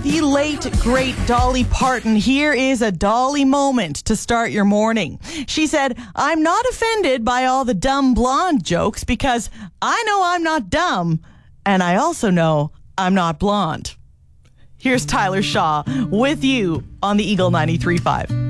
the late, great Dolly Parton. Here is a Dolly moment to start your morning. She said, "I'm not offended by all the dumb blonde jokes because I know I'm not dumb, and I also know I'm not blonde." Here's Tyler Shaw with you on the Eagle 93.5.